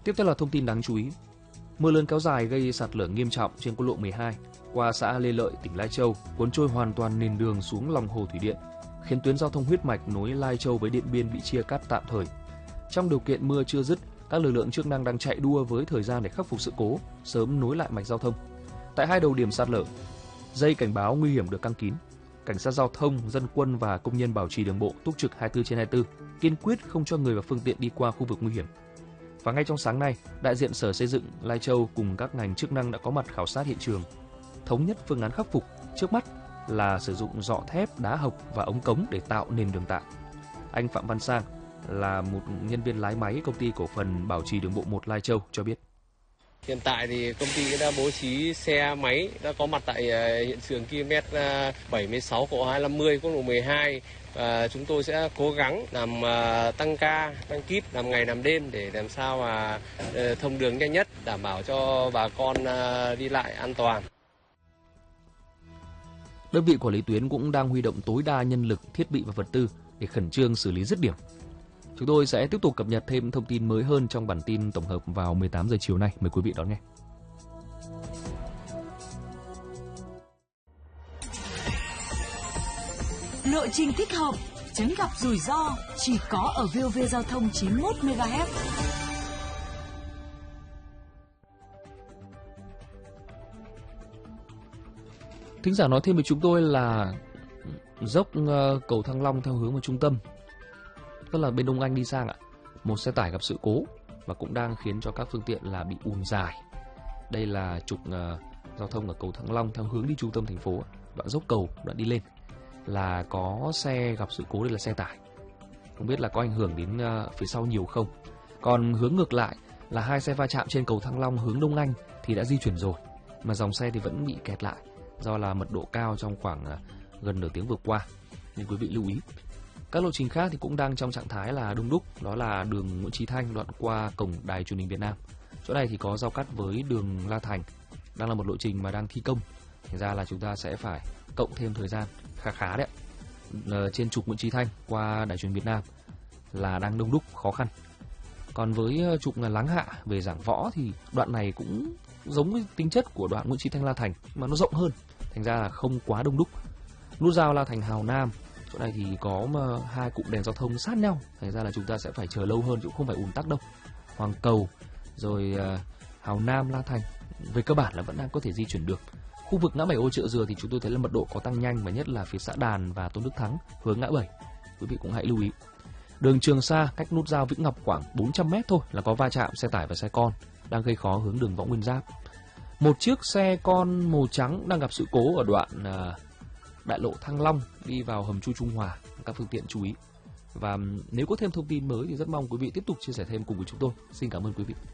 Tiếp theo là thông tin đáng chú ý. Mưa lớn kéo dài gây sạt lở nghiêm trọng trên quốc lộ 12 qua xã Lê Lợi, tỉnh Lai Châu, cuốn trôi hoàn toàn nền đường xuống lòng hồ thủy điện, khiến tuyến giao thông huyết mạch nối Lai Châu với Điện Biên bị chia cắt tạm thời. Trong điều kiện mưa chưa dứt, các lực lượng chức năng đang chạy đua với thời gian để khắc phục sự cố, sớm nối lại mạch giao thông. Tại hai đầu điểm sạt lở, dây cảnh báo nguy hiểm được căng kín. Cảnh sát giao thông, dân quân và công nhân bảo trì đường bộ túc trực 24/24, kiên quyết không cho người và phương tiện đi qua khu vực nguy hiểm. Và ngay trong sáng nay, đại diện Sở Xây dựng Lai Châu cùng các ngành chức năng đã có mặt khảo sát hiện trường, thống nhất phương án khắc phục. Trước mắt là sử dụng dọ thép, đá hộc và ống cống để tạo nền đường tạm. Anh Phạm Văn Sang là một nhân viên lái máy công ty cổ phần bảo trì đường bộ 1 Lai Châu cho biết. Hiện tại thì công ty đã bố trí xe máy đã có mặt tại hiện trường km 76 cộng 250 quốc lộ 12 và chúng tôi sẽ cố gắng làm tăng ca, tăng kíp, làm ngày làm đêm để làm sao mà thông đường nhanh nhất, đảm bảo cho bà con đi lại an toàn. Đơn vị quản lý tuyến cũng đang huy động tối đa nhân lực, thiết bị và vật tư để khẩn trương xử lý dứt điểm. Chúng tôi sẽ tiếp tục cập nhật thêm thông tin mới hơn trong bản tin tổng hợp vào 18 giờ chiều nay. Mời quý vị đón nghe. Lộ trình thích hợp, tránh gặp rủi ro chỉ có ở VOV Giao thông 91 MHz. Thính giả nói thêm với chúng tôi là dốc cầu Thăng Long theo hướng vào trung tâm, tức là bên Đông Anh đi sang ạ. Một xe tải gặp sự cố và cũng đang khiến cho các phương tiện là bị ùn dài. Đây là trục giao thông ở cầu Thăng Long theo hướng đi trung tâm thành phố, đoạn dốc cầu, đoạn đi lên là có xe gặp sự cố, đây là xe tải. Không biết là có ảnh hưởng đến phía sau nhiều không. Còn hướng ngược lại là hai xe va chạm trên cầu Thăng Long hướng Đông Anh thì đã di chuyển rồi, mà dòng xe thì vẫn bị kẹt lại do là mật độ cao trong khoảng gần nửa tiếng vừa qua. Nên quý vị lưu ý. Các lộ trình khác thì cũng đang trong trạng thái là đông đúc, đó là đường Nguyễn Chí Thanh đoạn qua cổng Đài Truyền hình Việt Nam. Chỗ này thì có giao cắt với đường La Thành, đang là một lộ trình mà đang thi công. Thành ra là chúng ta sẽ phải cộng thêm thời gian khá đấy. Trên trục Nguyễn Chí Thanh qua Đài Truyền hình Việt Nam là đang đông đúc, khó khăn. Còn với trục Láng Hạ về Giảng Võ thì đoạn này cũng giống với tính chất của đoạn Nguyễn Chí Thanh La Thành mà nó rộng hơn, thành ra là không quá đông đúc. Nút giao La Thành Hào Nam, chỗ này thì có hai cụm đèn giao thông sát nhau, thành ra là chúng ta sẽ phải chờ lâu hơn chứ không phải ùn tắc đâu. Hoàng Cầu rồi Hào Nam, La Thành về cơ bản là vẫn đang có thể di chuyển được. Khu vực ngã 7 Ô Chợ Dừa thì chúng tôi thấy là mật độ có tăng nhanh, và nhất là phía xã Đàn và Tôn Đức Thắng hướng ngã 7. Quý vị cũng hãy lưu ý. Đường Trường Sa cách nút giao Vĩnh Ngọc khoảng 400 m thôi là có va chạm xe tải và xe con, đang gây khó hướng đường Võ Nguyên Giáp. Một chiếc xe con màu trắng đang gặp sự cố ở đoạn đại lộ Thăng Long đi vào hầm chui Trung Hòa, các phương tiện chú ý. Và nếu có thêm thông tin mới thì rất mong quý vị tiếp tục chia sẻ thêm cùng với chúng tôi. Xin cảm ơn quý vị.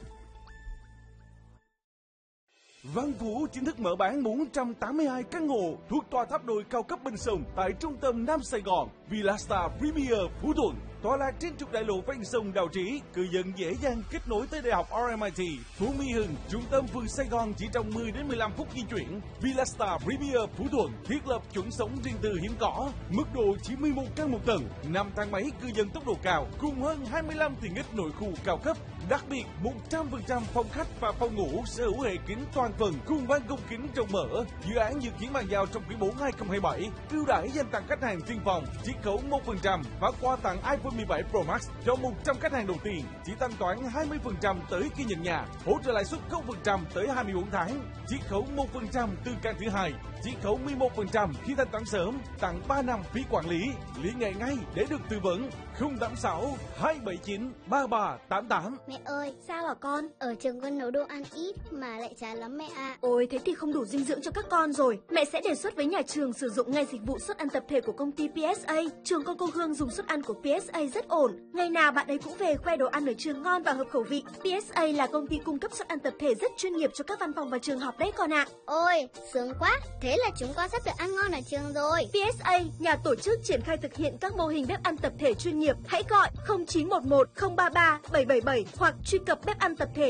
Văn Vũ chính thức mở bán 482 căn hộ thuộc tòa tháp đồi cao cấp bên sông tại trung tâm Nam Sài Gòn, Villastar Premier Phú Thuận. Tọa lạc trên trục đại lộ ven sông Đào Trĩ, cư dân dễ dàng kết nối tới đại học RMIT, Phú Mỹ Hưng, trung tâm phường Sài Gòn chỉ trong 10 đến 15 phút di chuyển. Villastar Premier Phú Thuận thiết lập chuẩn sống riêng tư hiếm có, mức độ chỉ 11 căn một tầng, 5 thang máy cư dân tốc độ cao, cùng hơn 25 tiện ích nội khu cao cấp. Đặc biệt, 100% phòng khách và phòng ngủ sở hữu hệ kính toàn phần cùng ban công kính rộng mở. Dự án dự kiến bàn giao trong quý 4 2027. Ưu đãi dành tặng khách hàng tiên phòng chiết khấu 1% và quà tặng iPhone 17 Pro Max cho 100 khách hàng đầu tiên, chỉ thanh toán 20% tới khi nhận nhà, hỗ trợ lãi suất 0% tới 24 tháng, chiết khấu 1% từ căn thứ hai, chiết khấu 11% khi thanh toán sớm, tặng 3 năm phí quản lý. Liên hệ ngay để được tư vấn. 086 279 3388. Mẹ ơi, sao hả con? Ở trường con nấu đồ ăn ít mà lại chán lắm mẹ ạ. Ôi, thế thì không đủ dinh dưỡng cho các con rồi. Mẹ sẽ đề xuất với nhà trường sử dụng ngay dịch vụ suất ăn tập thể của công ty PSA. Trường con cô Hương dùng suất ăn của PSA rất ổn. Ngày nào bạn ấy cũng về khoe đồ ăn ở trường ngon và hợp khẩu vị. PSA là công ty cung cấp suất ăn tập thể rất chuyên nghiệp cho các văn phòng và trường học đấy con ạ. Ôi, sướng quá. Thế là chúng con sắp được ăn ngon ở trường rồi. PSA, nhà tổ chức triển khai thực hiện các mô hình bếp ăn tập thể chuyên nghiệp. Hãy gọi 0911 033 777 hoặc truy cập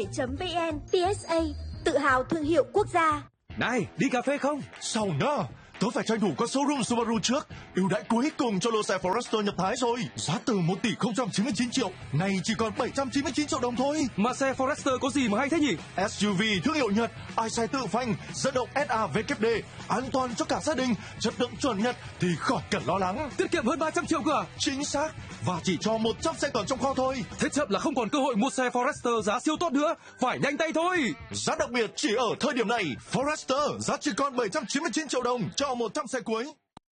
bepanttapthe.vn. PSA, tự hào thương hiệu quốc gia. Này, đi cà phê không? Sao nào? Tớ phải tranh thủ qua showroom Subaru trước. Ưu đãi cuối cùng cho lô xe Forester nhập Thái rồi. Giá từ 1 tỷ 099 triệu, nay chỉ còn 799 triệu đồng thôi. Mà xe Forester có gì mà hay thế nhỉ? SUV thương hiệu Nhật, ai xe tự phanh, dẫn động SAVKD, an toàn cho cả gia đình, chất lượng chuẩn Nhật thì khỏi cần lo lắng. Tiết kiệm hơn 300 triệu cơ à? Chính xác, và chỉ cho 100 xe còn trong kho thôi. Thế chậm là không còn cơ hội mua xe Forester giá siêu tốt nữa, phải nhanh tay thôi. Giá đặc biệt chỉ ở thời điểm này, Forester giá chỉ còn 799 triệu đồng cho 100 xe cuối.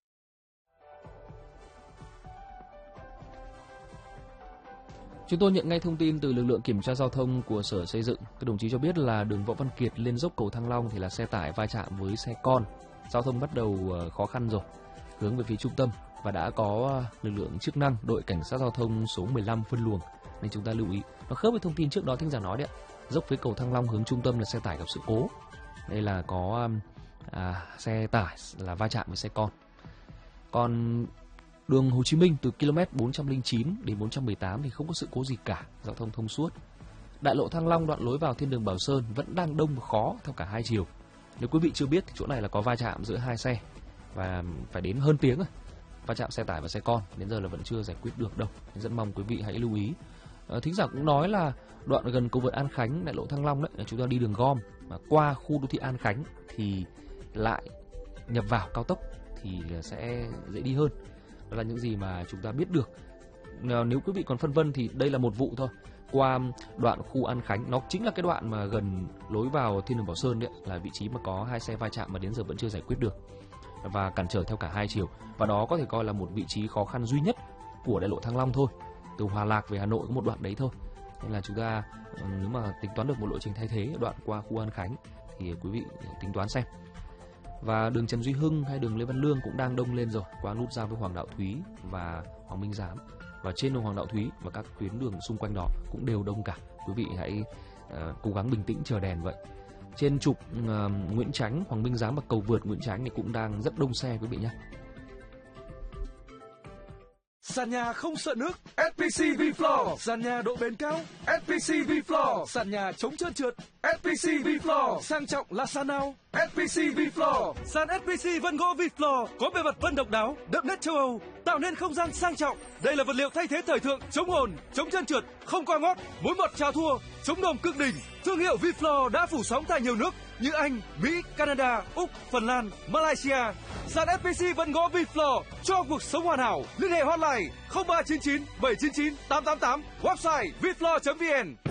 Chúng tôi nhận ngay thông tin từ lực lượng kiểm tra giao thông của Sở Xây dựng. Các đồng chí cho biết là đường Võ Văn Kiệt lên dốc cầu Thăng Long thì là xe tải va chạm với xe con. Giao thông bắt đầu khó khăn rồi, hướng về phía trung tâm và đã có lực lượng chức năng đội cảnh sát giao thông số 15 phân luồng. Nên chúng ta lưu ý. Nó khớp với thông tin trước đó thính giả nói đấy ạ. Dốc với cầu Thăng Long hướng trung tâm là xe tải gặp sự cố. Đây là có xe tải là va chạm với xe con. Còn đường Hồ Chí Minh từ km 409 đến 418 thì không có sự cố gì cả, giao thông thông suốt. Đại lộ Thăng Long đoạn lối vào thiên đường Bảo Sơn vẫn đang đông và khó theo cả hai chiều. Nếu quý vị chưa biết thì chỗ này là có va chạm giữa hai xe và phải đến hơn tiếng rồi. Va chạm xe tải và xe con đến giờ là vẫn chưa giải quyết được đâu. Nên rất mong quý vị hãy lưu ý. Thính giả cũng nói là đoạn gần cầu vượt An Khánh, đại lộ Thăng Long đấy là chúng ta đi đường gom mà qua khu đô thị An Khánh thì lại nhập vào cao tốc thì sẽ dễ đi hơn. Đó là những gì mà chúng ta biết được. Nếu quý vị còn phân vân thì đây là một vụ thôi. Qua đoạn khu An Khánh, nó chính là cái đoạn mà gần lối vào thiên đường Bảo Sơn đấy, là vị trí mà có hai xe va chạm mà đến giờ vẫn chưa giải quyết được và cản trở theo cả hai chiều. Và đó có thể coi là một vị trí khó khăn duy nhất của đại lộ Thăng Long thôi. Từ Hòa Lạc về Hà Nội có một đoạn đấy thôi. Nên là chúng ta nếu mà tính toán được một lộ trình thay thế đoạn qua khu An Khánh thì quý vị tính toán xem. Và đường Trần Duy Hưng hay đường Lê Văn Lương cũng đang đông lên rồi, qua nút giao với Hoàng Đạo Thúy và Hoàng Minh Giám. Và trên đường Hoàng Đạo Thúy và các tuyến đường xung quanh đó cũng đều đông cả. Quý vị hãy cố gắng bình tĩnh chờ đèn vậy. Trên trục Nguyễn Chánh, Hoàng Minh Giám và cầu vượt Nguyễn Chánh thì cũng đang rất đông xe quý vị nhé. Sàn nhà không sợ nước, SPC V-Floor. Sàn nhà độ bền cao, SPC V-Floor. Sàn nhà chống trơn trượt, SPC V-Floor. Sang trọng là sàn nào? SPC V-Floor. Sàn SPC vân gỗ V-Floor có bề mặt vân độc đáo, đậm nét châu Âu, tạo nên không gian sang trọng. Đây là vật liệu thay thế thời thượng, chống ồn, chống trơn trượt, không qua ngót, mối mọt chào thua, chống nồm cực đỉnh. Thương hiệu V-Floor đã phủ sóng tại nhiều nước như Anh, Mỹ, Canada, Úc, Phần Lan, Malaysia. Sàn FPC vân gỗ V-Floor cho cuộc sống hoàn hảo. Liên hệ hotline 0399 799 888, website vfloor.vn.